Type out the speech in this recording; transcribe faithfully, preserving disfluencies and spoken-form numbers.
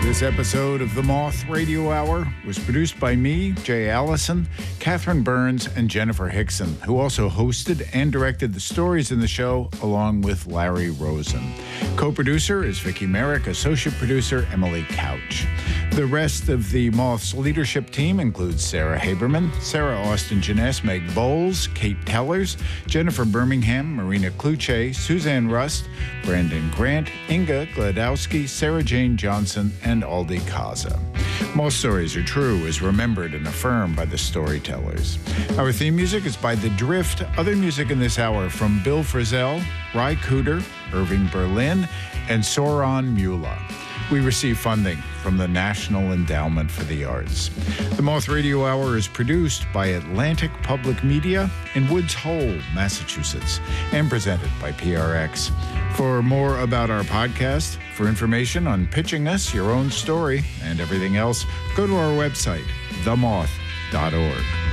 This episode of The Moth Radio Hour was produced by me, Jay Allison, Catherine Burns, and Jennifer Hickson, who also hosted and directed the stories in the show, along with Larry Rosen. Co-producer is Vicki Merrick, associate producer Emily Couch. The rest of the Moth's leadership team includes Sarah Haberman, Sarah Austin Jeunesse, Meg Bowles, Kate Tellers, Jennifer Birmingham, Marina Kluche, Suzanne Rust, Brandon Grant, Inga Gladowski, Sarah Jane Johnson, and Aldi Kaza. Most Stories Are True is remembered and affirmed by the storytellers. Our theme music is by The Drift. Other music in this hour from Bill Frisell, Ry Cooder, Irving Berlin, and Soron Mula. We receive funding from the National Endowment for the Arts. The Moth Radio Hour is produced by Atlantic Public Media in Woods Hole, Massachusetts, and presented by P R X. For more about our podcast, for information on pitching us your own story and everything else, go to our website, the moth dot org.